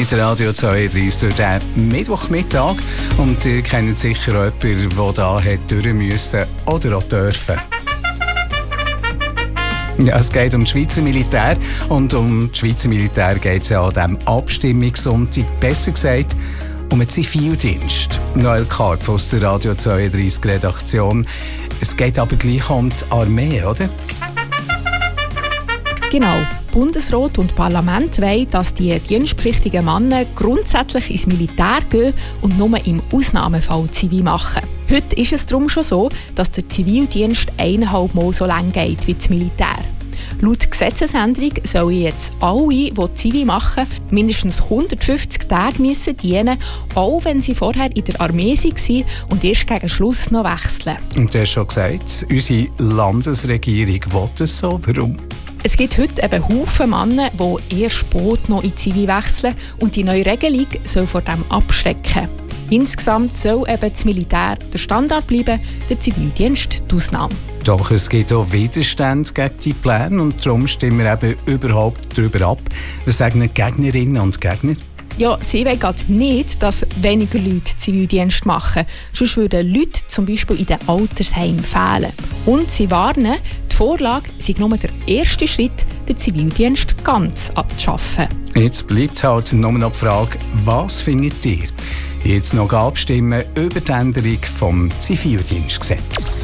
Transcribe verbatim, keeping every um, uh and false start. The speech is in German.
mit Radio zweiunddreißig durch den Mittwochmittag. Und ihr kennt sicher auch jemanden, der da hat durch müssen oder auch dürfen. Ja, es geht um das Schweizer Militär und um das Schweizer Militär geht es ja an diesem Abstimmungssonntag, besser gesagt um den Zivildienst. Noel Karpf aus der Radio zweiunddreißig Redaktion. Es geht aber gleich um die Armee, oder? Genau. Bundesrat und Parlament wollen, dass die dienstpflichtigen Männer grundsätzlich ins Militär gehen und nur im Ausnahmefall Zivil machen. Heute ist es darum schon so, dass der Zivildienst eineinhalb Mal so lang geht wie das Militär. Laut Gesetzesänderung sollen jetzt alle, die Zivil machen, mindestens hundertfünfzig Tage müssen dienen, auch wenn sie vorher in der Armee waren und erst gegen Schluss noch wechseln. Und du hast schon gesagt, unsere Landesregierung will es so. Warum? Es gibt heute eben Haufen Männer, die erst spät noch in Zivil wechseln und die neue Regelung soll vor dem abschrecken. Insgesamt soll eben das Militär der Standard bleiben, der Zivildienst die Ausnahme. Doch es gibt auch Widerstände gegen die Pläne und darum stimmen wir eben überhaupt darüber ab. Was sagen die Gegnerinnen und Gegner? Ja, sie wollen gerade nicht, dass weniger Leute Zivildienst machen. Sonst würden Leute zum Beispiel in den Altersheimen fehlen. Und sie warnen, die Vorlage sei nur der erste Schritt, den Zivildienst ganz abzuschaffen. Jetzt bleibt halt nur noch die Frage, was findet ihr? Jetzt noch abstimmen über die Änderung vom Zivildienstgesetz.